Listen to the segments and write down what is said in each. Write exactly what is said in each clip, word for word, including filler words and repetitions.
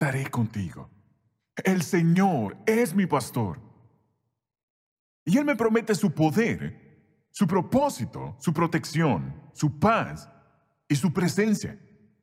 estaré contigo. El Señor es mi pastor. Y Él me promete su poder, su propósito, su protección, su paz y su presencia.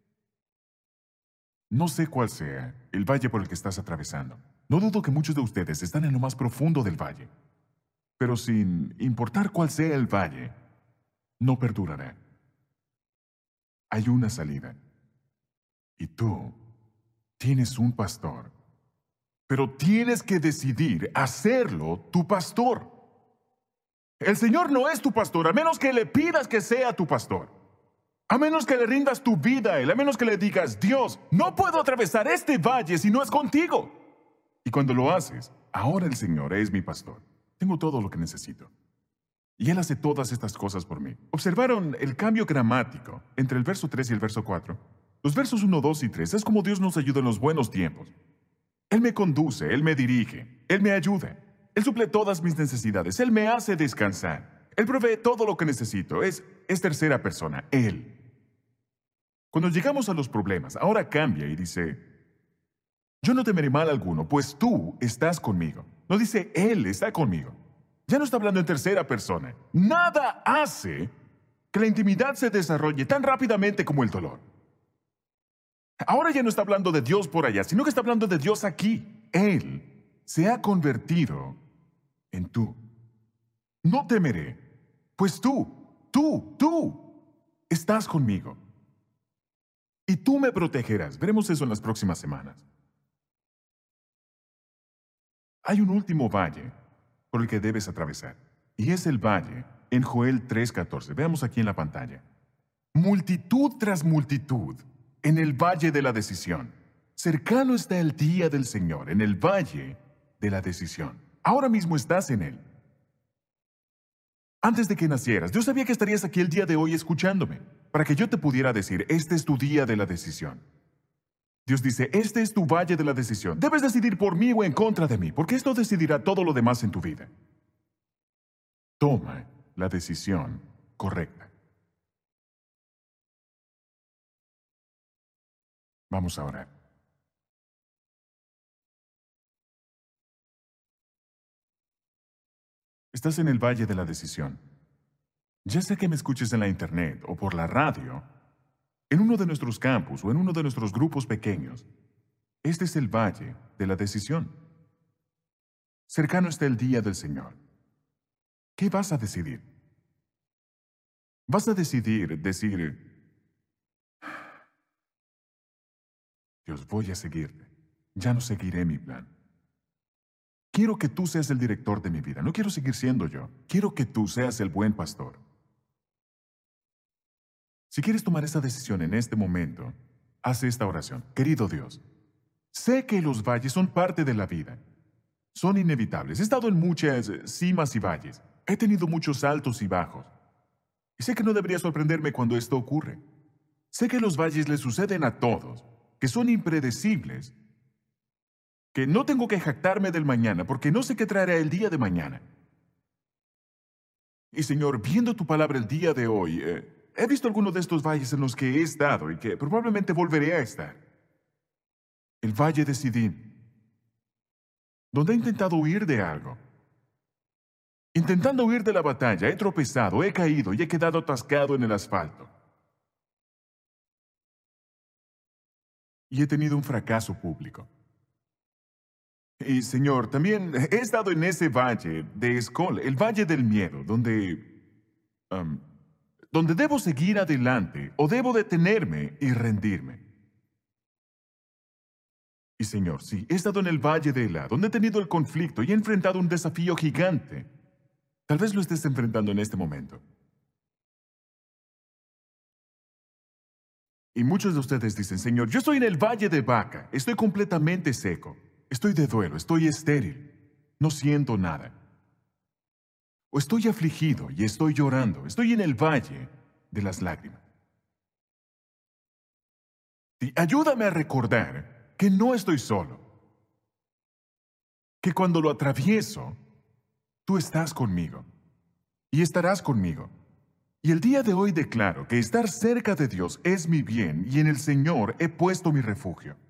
No sé cuál sea el valle por el que estás atravesando. No dudo que muchos de ustedes están en lo más profundo del valle. Pero sin importar cuál sea el valle, no perdurará. Hay una salida. Y tú tienes un pastor. Pero tienes que decidir hacerlo tu pastor. El Señor no es tu pastor, a menos que le pidas que sea tu pastor. A menos que le rindas tu vida a Él, a menos que le digas, Dios, no puedo atravesar este valle si no es contigo. Y cuando lo haces, ahora el Señor es mi pastor. Tengo todo lo que necesito. Y Él hace todas estas cosas por mí. ¿Observaron el cambio gramático entre el verso tres y el verso cuatro? Los versos uno, dos y tres es como Dios nos ayuda en los buenos tiempos. Él me conduce, Él me dirige, Él me ayuda. Él suple todas mis necesidades, Él me hace descansar. Él provee todo lo que necesito. Es, es tercera persona, Él. Cuando llegamos a los problemas, ahora cambia y dice, yo no temeré mal alguno, pues tú estás conmigo. No dice, Él está conmigo. Ya no está hablando en tercera persona. Nada hace que la intimidad se desarrolle tan rápidamente como el dolor. Ahora ya no está hablando de Dios por allá, sino que está hablando de Dios aquí. Él se ha convertido en tú. No temeré, pues tú, tú, tú estás conmigo. Y tú me protegerás. Veremos eso en las próximas semanas. Hay un último valle por el que debes atravesar. Y es el valle en Joel tres catorce. Veamos aquí en la pantalla. Multitud tras multitud en el valle de la decisión. Cercano está el día del Señor, en el valle de la decisión. Ahora mismo estás en él. Antes de que nacieras, Dios sabía que estarías aquí el día de hoy escuchándome, para que yo te pudiera decir, este es tu día de la decisión. Dios dice, este es tu valle de la decisión. Debes decidir por mí o en contra de mí, porque esto decidirá todo lo demás en tu vida. Toma la decisión correcta. Vamos a orar. Estás en el valle de la decisión. Ya sea que me escuches en la internet o por la radio, en uno de nuestros campus o en uno de nuestros grupos pequeños, este es el valle de la decisión. Cercano está el día del Señor. ¿Qué vas a decidir? Vas a decidir, decir, Dios, voy a seguirte. Ya no seguiré mi plan. Quiero que tú seas el director de mi vida. No quiero seguir siendo yo. Quiero que tú seas el buen pastor. Si quieres tomar esa decisión en este momento, haz esta oración. Querido Dios, sé que los valles son parte de la vida. Son inevitables. He estado en muchas cimas y valles. He tenido muchos altos y bajos. Y sé que no debería sorprenderme cuando esto ocurre. Sé que los valles le suceden a todos, que son impredecibles, que no tengo que jactarme del mañana porque no sé qué traerá el día de mañana. Y Señor, viendo tu palabra el día de hoy, eh, he visto algunos de estos valles en los que he estado y que probablemente volveré a estar. El valle de Sidín, donde he intentado huir de algo. Intentando huir de la batalla, he tropezado, he caído y he quedado atascado en el asfalto. Y he tenido un fracaso público. Y, Señor, también he estado en ese valle de Escol, el valle del miedo, donde, um, donde debo seguir adelante o debo detenerme y rendirme. Y, Señor, sí, he estado en el valle de Elá, donde he tenido el conflicto y he enfrentado un desafío gigante. Tal vez lo estés enfrentando en este momento. Y muchos de ustedes dicen, Señor, yo estoy en el valle de Baca, estoy completamente seco. Estoy de duelo, estoy estéril, no siento nada. O estoy afligido y estoy llorando, estoy en el valle de las lágrimas. Y ayúdame a recordar que no estoy solo, que cuando lo atravieso, tú estás conmigo y estarás conmigo. Y el día de hoy declaro que estar cerca de Dios es mi bien y en el Señor he puesto mi refugio.